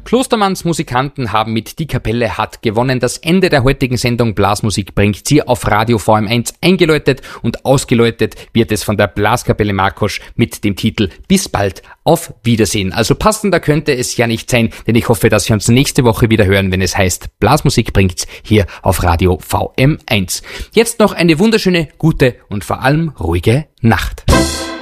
Klostermanns Musikanten haben mit Die Kapelle hat gewonnen das Ende der heutigen Sendung Blasmusik bringt sie auf Radio VM1 eingeläutet und ausgeläutet wird es von der Blaskapelle Markosch mit dem Titel Bis bald, auf Wiedersehen. Also passender könnte es ja nicht sein, denn ich hoffe, dass wir uns nächste Woche wieder hören, wenn es heißt Blasmusik bringt's hier auf Radio VM1. Jetzt noch eine wunderschöne, gute und vor allem ruhige Nacht.